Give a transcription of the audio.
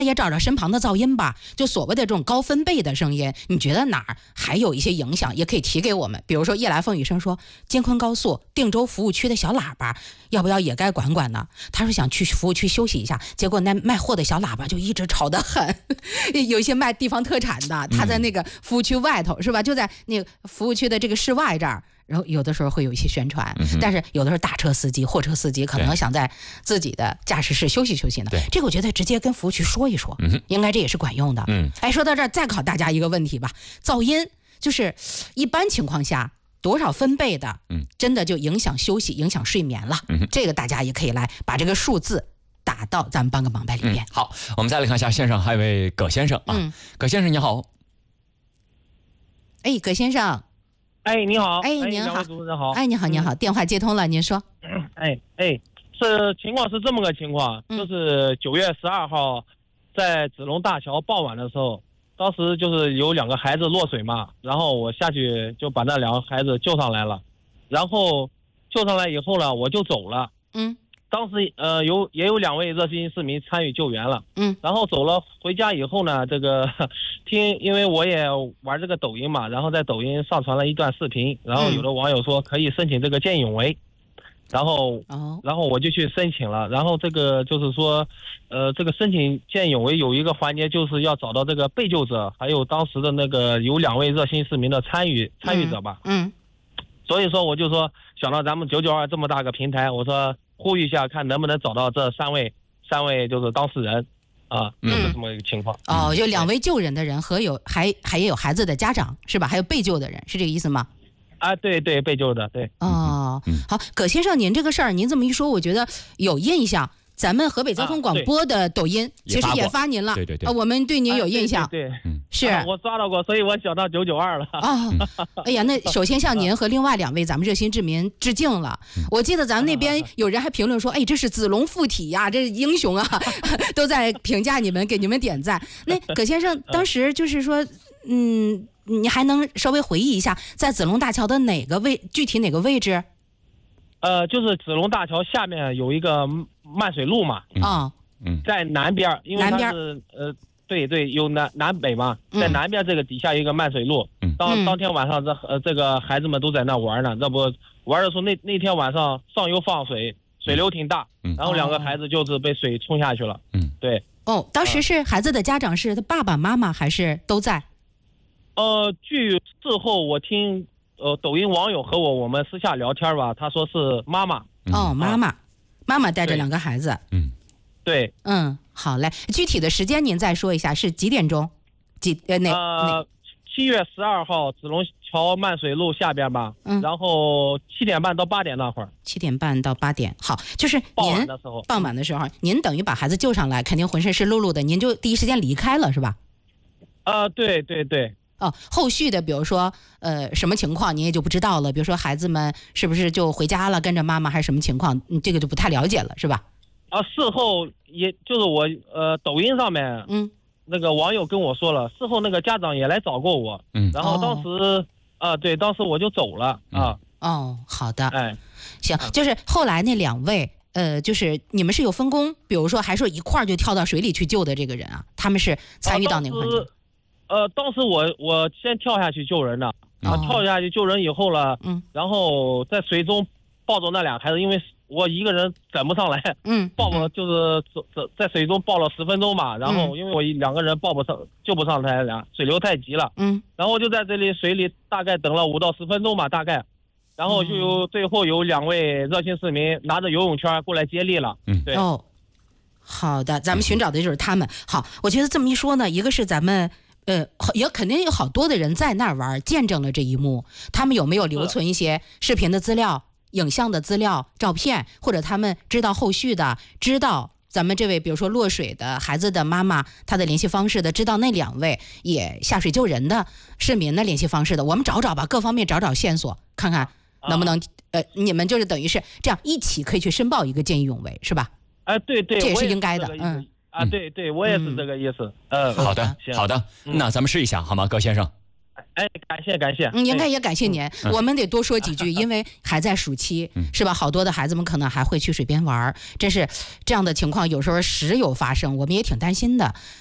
也找找身旁的噪音吧，就所谓的这种高分贝的声音，你觉得哪儿还有一些影响，也可以提给我们。比如说夜来风雨声说，京昆高速定州服务区的小喇叭，要不要也该管管呢？他说想去服务区休息一下，结果那卖货的小喇叭就一直吵得很。有一些卖地方特产的，他在那个服务区外头，是吧？就在那个服务区的这个室外这儿。然后有的时候会有一些宣传，但是有的时候大车司机、货车司机可能想在自己的驾驶室休息休息呢。这个我觉得直接跟服务区说一说，应该这也是管用的。哎，说到这儿，再考大家一个问题吧：噪音就是一般情况下多少分贝的，真的就影响休息、影响睡眠了。这个大家也可以来把这个数字打到咱们帮个忙呗里面。 好，我们再来看一下线上还有位葛先生啊，葛先生你好。 哎，葛先生。 哎，你好！ 哎，您好， 主持人好！ 哎，你好，您好，电话接通了，您说。 情况是这么个情况，就是9月12号，在子龙大桥傍晚的时候，当时就是有2个孩子落水嘛，然后我下去就把那2个孩子救上来了，然后救上来以后呢，我就走了。当时也有2位热心市民参与救援了。然后走了回家以后呢，这个因为我也玩这个抖音嘛，然后在抖音上传了一段视频，然后有的网友说可以申请这个见义勇为，然后我就去申请了。然后这个就是说这个申请见义勇为有一个环节，就是要找到这个被救者，还有当时的那个有2位热心市民的参与者吧。所以说我就说想到咱们992这么大个平台，我说呼吁一下，看能不能找到这3位就是当事人啊，就是这么一个情况。 就2位救人的人和还有孩子的家长是吧？还有被救的人，是这个意思吗？ 啊，对，被救的，对。 好，葛先生，您这个事儿您这么一说，我觉得有印象。咱们河北交通广播的抖音其实也发您了， 对， 我们对您有印象， 对， 是我刷到过，所以我想到992了。 哎呀，那首先向您和另外2位咱们热心市民致敬了。我记得咱们那边有人还评论说，哎，这是子龙附体呀，这是英雄啊，都在评价你们，给你们点赞。那葛先生当时就是说，你还能稍微回忆一下，在子龙大桥的具体哪个位置？ 就是子龙大桥下面有一个漫水路嘛，在南边，因为它是对，有南北嘛，在南边这个底下一个漫水路。当天晚上这个孩子们都在那玩呢，这不玩的时候那天晚上上游放水，水流挺大，然后2个孩子就是被水冲下去了。对。 当时是孩子的家长是他爸爸妈妈还是都在？ 据事后我听。抖音网友和我们私下聊天吧，他说是妈妈。妈妈带着2个孩子。 对。 好嘞，具体的时间您再说一下，是几点钟 ？7月12号子龙桥漫水路下边吧。然后7点半到8点那会儿。 7点半到8点，好，就是您傍晚的时候，您等于把孩子救上来，肯定浑身湿漉漉的，您就第一时间离开了是吧？ 对。 后续的比如说什么情况您也就不知道了，比如说孩子们是不是就回家了跟着妈妈还是什么情况，这个就不太了解了是吧？ 事后也就是我抖音上面那个网友跟我说了，事后那个家长也来找过我，然后当时对，当时我就走了好的，行， 嗯就是后来那2位就是你们是有分工，比如说还说一块儿就跳到水里去救的这个人啊，他们是参与到哪个环节？ 当时我先跳下去救人的，跳下去救人以后了，然后在水中抱着那俩孩子，因为我一个人赶不上来，抱了就是在水中抱了10分钟吧，然后因为我2个人抱不上救不上来俩，水流太急了，然后就在这里水里大概等了5到10分钟吧，大概，然后就最后有2位热心市民拿着游泳圈过来接力了，对。 好的，咱们寻找的就是他们。好，我觉得这么一说呢，一个是咱们也肯定有好多的人在那儿玩，见证了这一幕。他们有没有留存一些视频的资料、影像的资料、照片，或者他们知道后续的，知道咱们这位比如说落水的孩子的妈妈她的联系方式的，知道那2位也下水救人的市民的联系方式的，我们找找吧，各方面找找线索，看看能不能你们就是等于是这样一起可以去申报一个见义勇为，是吧？ 对， 这也是应该的。 对，我也是这个意思。 好的，那咱们试一下好吗，葛先生？ 哎，感谢。 应该也感谢您。我们得多说几句，因为还在暑期，是吧？好多的孩子们可能还会去水边玩，真是这样的情况有时候时有发生，我们也挺担心的。